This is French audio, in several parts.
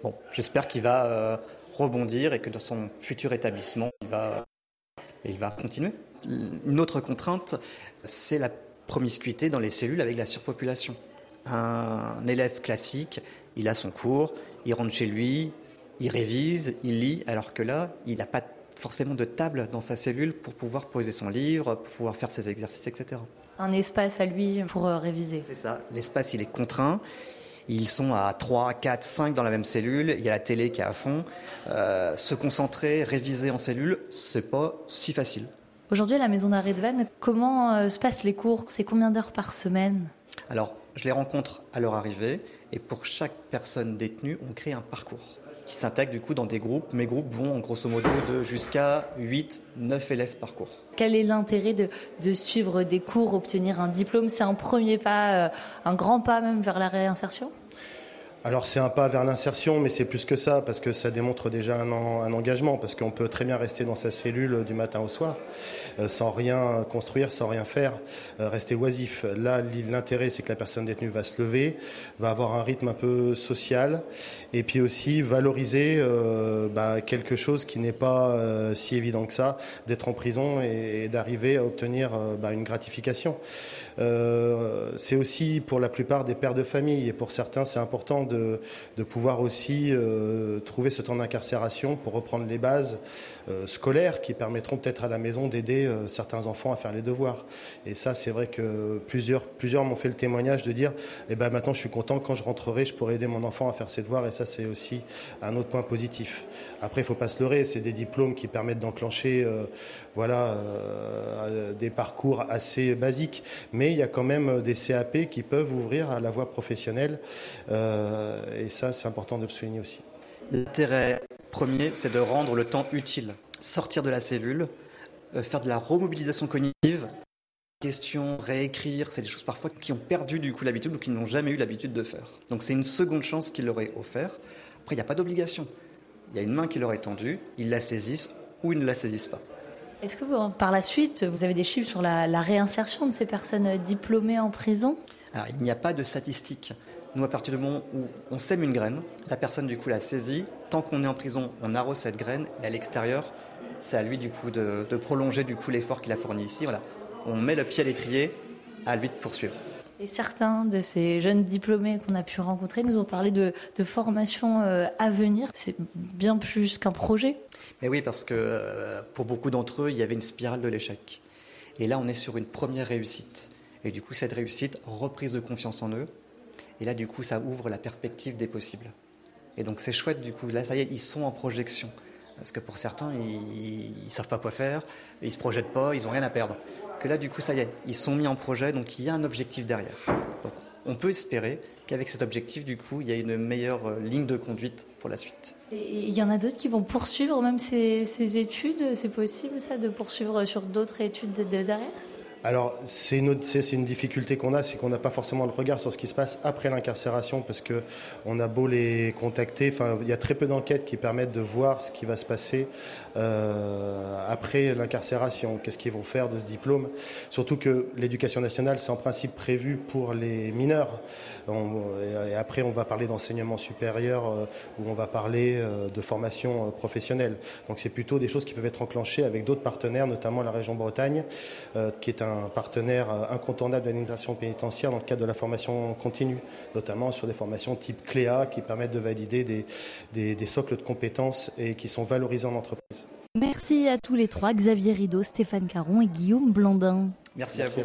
Bon, j'espère qu'il va rebondir et que dans son futur établissement, il va continuer. Une autre contrainte, c'est la promiscuité dans les cellules avec la surpopulation. Un élève classique, il a son cours, il rentre chez lui, il révise, il lit, alors que là, il n'a pas forcément de table dans sa cellule pour pouvoir poser son livre, pour pouvoir faire ses exercices, etc. Un espace à lui pour réviser. C'est ça, l'espace il est contraint. Ils sont à 3, 4, 5 dans la même cellule, il y a la télé qui est à fond. Se concentrer, réviser en cellule, c'est pas si facile. Aujourd'hui, à la maison d'arrêt de Vannes, comment se passent les cours ? C'est combien d'heures par semaine ? Alors, je les rencontre à leur arrivée et pour chaque personne détenue, on crée un parcours qui s'intègre du coup dans des groupes. Mes groupes vont en grosso modo de jusqu'à 8, 9 élèves par cours. Quel est l'intérêt de suivre des cours, obtenir un diplôme ? C'est un premier pas, un grand pas même vers la réinsertion ? Alors c'est un pas vers l'insertion, mais c'est plus que ça, parce que ça démontre déjà un engagement, parce qu'on peut très bien rester dans sa cellule du matin au soir, sans rien construire, sans rien faire, rester oisif. Là, l'intérêt, c'est que la personne détenue va se lever, va avoir un rythme un peu social, et puis aussi valoriser quelque chose qui n'est pas si évident que ça, d'être en prison et d'arriver à obtenir une gratification. C'est aussi pour la plupart des pères de famille, et pour certains, c'est important de pouvoir aussi trouver ce temps d'incarcération pour reprendre les bases scolaires qui permettront peut-être à la maison d'aider certains enfants à faire les devoirs. Et ça, c'est vrai que plusieurs m'ont fait le témoignage de dire maintenant je suis content, quand je rentrerai, je pourrai aider mon enfant à faire ses devoirs, et ça, c'est aussi un autre point positif. Après, il ne faut pas se leurrer, c'est des diplômes qui permettent d'enclencher des parcours assez basiques, mais il y a quand même des CAP qui peuvent ouvrir à la voie professionnelle. Et ça, c'est important de le souligner aussi. L'intérêt premier, c'est de rendre le temps utile. Sortir de la cellule, faire de la remobilisation cognitive. Questions, réécrire, c'est des choses parfois qui ont perdu du coup l'habitude ou qui n'ont jamais eu l'habitude de faire. Donc c'est une seconde chance qu'il leur est offert. Après, il n'y a pas d'obligation. Il y a une main qui leur est tendue, ils la saisissent ou ils ne la saisissent pas. Est-ce que par la suite, vous avez des chiffres sur la réinsertion de ces personnes diplômées en prison ? Alors, il n'y a pas de statistiques. Nous, à partir du moment où on sème une graine, la personne du coup la saisit. Tant qu'on est en prison, on arrose cette graine. Et à l'extérieur, c'est à lui du coup de prolonger du coup l'effort qu'il a fourni ici. Voilà. On met le pied à l'étrier, à lui de poursuivre. Et certains de ces jeunes diplômés qu'on a pu rencontrer nous ont parlé de formation à venir. C'est bien plus qu'un projet. Mais oui, parce que pour beaucoup d'entre eux, il y avait une spirale de l'échec. Et là, on est sur une première réussite. Et du coup, cette réussite, reprise de confiance en eux. Et là, du coup, ça ouvre la perspective des possibles. Et donc, c'est chouette, du coup. Là, ça y est, ils sont en projection. Parce que pour certains, ils ne savent pas quoi faire, ils ne se projettent pas, ils n'ont rien à perdre. Que là, du coup, ça y est, ils sont mis en projet, donc il y a un objectif derrière. Donc, on peut espérer qu'avec cet objectif, du coup, il y a une meilleure ligne de conduite pour la suite. Et il y en a d'autres qui vont poursuivre même ces études. C'est possible, ça, de poursuivre sur d'autres études derrière ? Alors, c'est une difficulté qu'on a, c'est qu'on n'a pas forcément le regard sur ce qui se passe après l'incarcération, parce que on a beau les contacter, il y a très peu d'enquêtes qui permettent de voir ce qui va se passer après l'incarcération. Qu'est-ce qu'ils vont faire de ce diplôme ? Surtout que l'éducation nationale, c'est en principe prévu pour les mineurs. Et après, on va parler d'enseignement supérieur où on va parler de formation professionnelle. Donc, c'est plutôt des choses qui peuvent être enclenchées avec d'autres partenaires, notamment la région Bretagne, qui est un partenaire incontournable de l'administration pénitentiaire dans le cadre de la formation continue, notamment sur des formations type CLEA qui permettent de valider des socles de compétences et qui sont valorisés en entreprise. Merci à tous les trois, Xavier Rideau, Stéphane Caron et Guillaume Blandin. Merci à vous.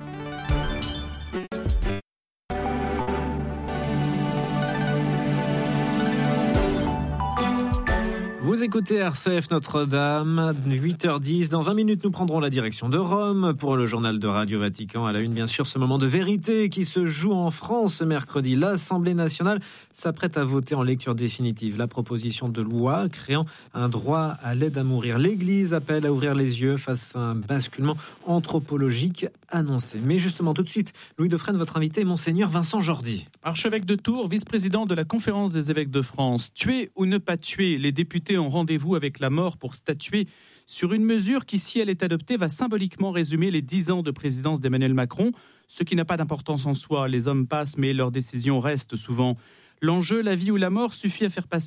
Vous écoutez RCF Notre-Dame, 8h10. Dans 20 minutes, nous prendrons la direction de Rome pour le journal de Radio Vatican. À la une, bien sûr, ce moment de vérité qui se joue en France ce mercredi. L'Assemblée nationale s'apprête à voter en lecture définitive la proposition de loi créant un droit à l'aide à mourir. L'Église appelle à ouvrir les yeux face à un basculement anthropologique annoncé. Mais justement, tout de suite, Louis Defresne, votre invité, Monseigneur Vincent Jordi. Archevêque de Tours, vice-président de la Conférence des évêques de France. Tuer ou ne pas tuer, les députés ont rendez-vous avec la mort pour statuer sur une mesure qui, si elle est adoptée, va symboliquement résumer les 10 ans de présidence d'Emmanuel Macron. Ce qui n'a pas d'importance en soi, les hommes passent, mais leurs décisions restent souvent. L'enjeu, la vie ou la mort, suffit à faire passer